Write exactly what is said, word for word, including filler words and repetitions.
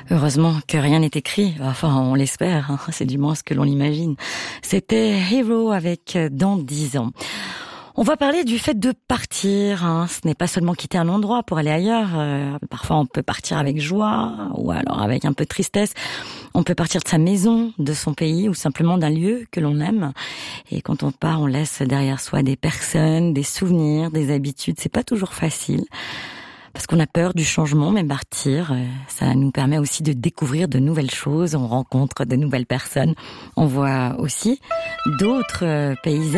Heureusement que rien n'est écrit, enfin on l'espère, hein. C'est du moins ce que l'on imagine. C'était Hero avec Dans dix ans. On va parler du fait de partir, hein. Ce n'est pas seulement quitter un endroit pour aller ailleurs. Euh, parfois on peut partir avec joie ou alors avec un peu de tristesse. On peut partir de sa maison, de son pays ou simplement d'un lieu que l'on aime. Et quand on part, on laisse derrière soi des personnes, des souvenirs, des habitudes. C'est pas toujours facile. Parce qu'on a peur du changement, mais partir, ça nous permet aussi de découvrir de nouvelles choses. On rencontre de nouvelles personnes. On voit aussi d'autres paysages.